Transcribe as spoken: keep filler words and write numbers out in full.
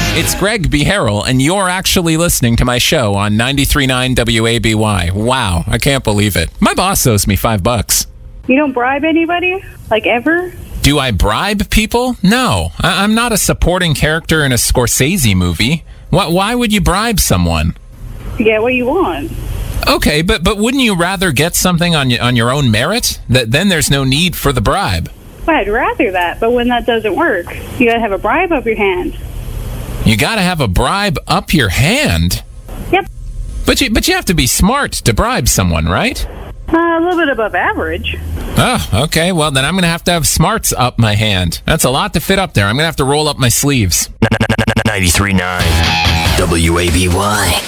It's Greg B. Harrell, and you're actually listening to my show on ninety-three point nine W A B Y. Wow, I can't believe it. My boss owes me five bucks. You don't bribe anybody? Like, ever? Do I bribe people? No. I- I'm not a supporting character in a Scorsese movie. Why, why would you bribe someone? To get what you want. Okay, but but wouldn't you rather get something on, y- on your own merit? That then there's no need for the bribe. Well, I'd rather that, but when that doesn't work, you gotta have a bribe up your hand. You gotta have a bribe up your hand? Yep. But you, but you have to be smart to bribe someone, right? Uh, a little bit above average. Oh, okay. Well, then I'm going to have to have smarts up my hand. That's a lot to fit up there. I'm going to have to roll up my sleeves. ninety-three point nine W A B Y.